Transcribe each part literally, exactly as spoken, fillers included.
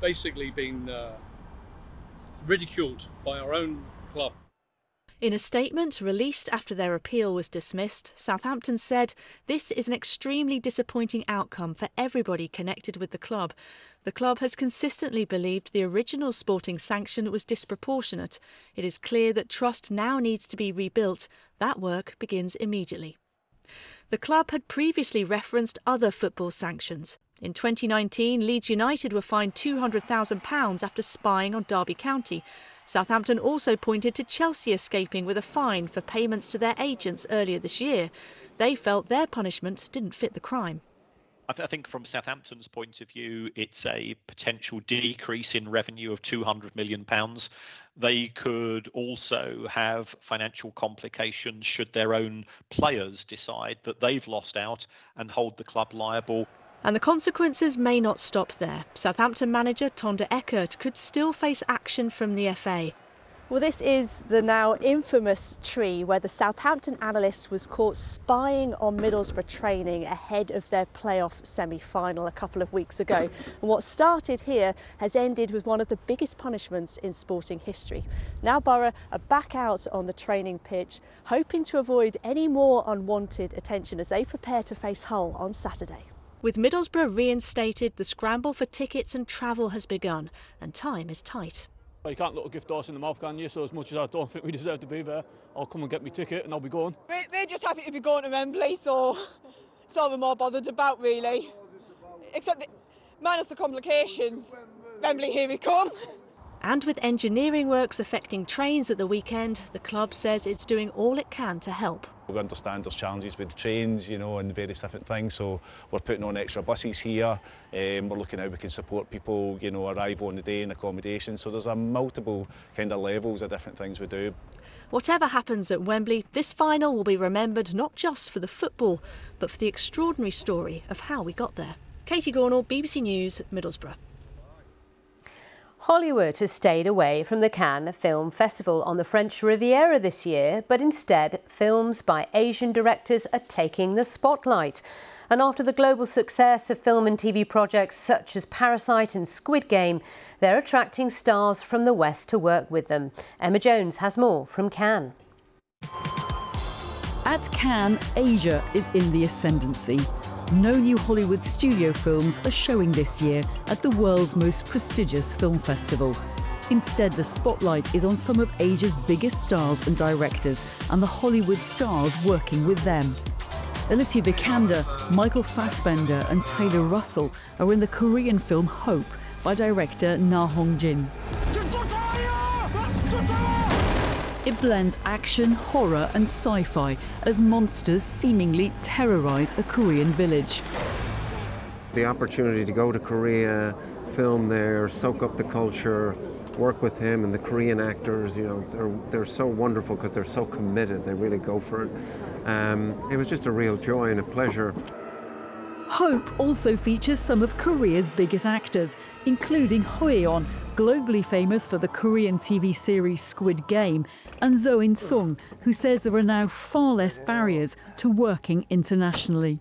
basically been uh, ridiculed by our own club. In a statement released after their appeal was dismissed, Southampton said this is an extremely disappointing outcome for everybody connected with the club. The club has consistently believed the original sporting sanction was disproportionate. It is clear that trust now needs to be rebuilt. That work begins immediately. The club had previously referenced other football sanctions. In twenty nineteen, Leeds United were fined two hundred thousand pounds after spying on Derby County. Southampton also pointed to Chelsea escaping with a fine for payments to their agents earlier this year. They felt their punishment didn't fit the crime. I, th- I think from Southampton's point of view, it's a potential decrease in revenue of two hundred million pounds. They could also have financial complications should their own players decide that they've lost out and hold the club liable. And the consequences may not stop there. Southampton manager Tonda Eckert could still face action from the F A. Well, this is the now infamous tree where the Southampton analyst was caught spying on Middlesbrough training ahead of their playoff semi-final a couple of weeks ago. And what started here has ended with one of the biggest punishments in sporting history. Now Borough are back out on the training pitch, hoping to avoid any more unwanted attention as they prepare to face Hull on Saturday. With Middlesbrough reinstated, the scramble for tickets and travel has begun, and time is tight. Well, you can't look a gift horse in the mouth, can you? So as much as I don't think we deserve to be there, I'll come and get my ticket and I'll be going. We're, we're just happy to be going to Wembley, so it's all we're more bothered about, really. Except that, minus the complications, Wembley, here we come. And with engineering works affecting trains at the weekend, the club says it's doing all it can to help. We understand there's challenges with the trains, you know, and various different things, so we're putting on extra buses here. Um, we're looking how we can support people, you know, arrive on the day in accommodation. So there's a multiple kind of levels of different things we do. Whatever happens at Wembley, this final will be remembered not just for the football, but for the extraordinary story of how we got there. Katie Gornall, B B C News, Middlesbrough. Hollywood has stayed away from the Cannes Film Festival on the French Riviera this year, but instead films by Asian directors are taking the spotlight. And after the global success of film and T V projects such as Parasite and Squid Game, they're attracting stars from the West to work with them. Emma Jones has more from Cannes. At Cannes, Asia is in the ascendancy. No new Hollywood studio films are showing this year at the world's most prestigious film festival. Instead, the spotlight is on some of Asia's biggest stars and directors and the Hollywood stars working with them. Alicia Vikander, Michael Fassbender and Taylor Russell are in the Korean film Hope by director Na Hong-jin. It blends action, horror and sci-fi as monsters seemingly terrorise a Korean village. The opportunity to go to Korea, film there, soak up the culture, work with him and the Korean actors, you know, they're, they're so wonderful because they're so committed, they really go for it. Um, it was just a real joy and a pleasure. Hope also features some of Korea's biggest actors, including Ho Ye-on, globally famous for the Korean T V series Squid Game, and Zo In-sung, who says there are now far less barriers to working internationally.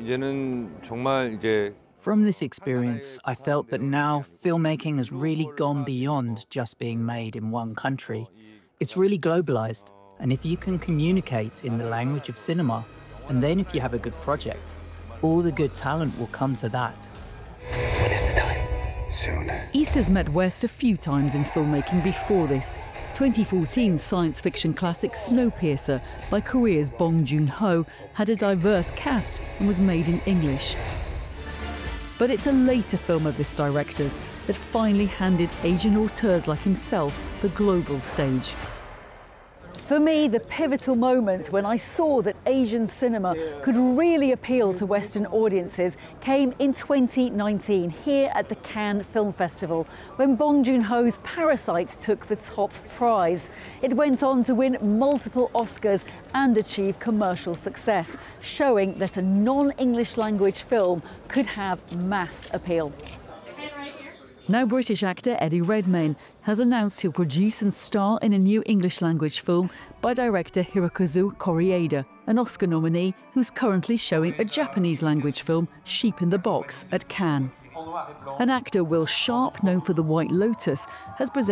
From this experience, I felt that now filmmaking has really gone beyond just being made in one country. It's really globalized, and if you can communicate in the language of cinema, and then if you have a good project, all the good talent will come to that. When is the time? Soon. East has met West a few times in filmmaking before this. twenty fourteen science fiction classic Snowpiercer by Korea's Bong Joon-ho had a diverse cast and was made in English. But it's a later film of this director's that finally handed Asian auteurs like himself the global stage. For me, the pivotal moment when I saw that Asian cinema could really appeal to Western audiences came in twenty nineteen here at the Cannes Film Festival, when Bong Joon-ho's Parasite took the top prize. It went on to win multiple Oscars and achieve commercial success, showing that a non-English language film could have mass appeal. Now British actor Eddie Redmayne has announced he'll produce and star in a new English-language film by director Hirokazu Koreeda, an Oscar nominee who's currently showing a Japanese-language film, Sheep in the Box, at Cannes. And actor Will Sharp, known for The White Lotus, has presented